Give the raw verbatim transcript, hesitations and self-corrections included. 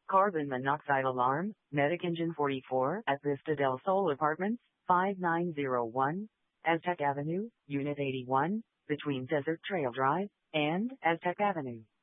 Carbon monoxide alarm, Medic Engine forty-four at Vista del Sol Apartments, five nine zero one, Aztec Avenue, Unit eighty-one, between Desert Trail Drive and Aztec Avenue.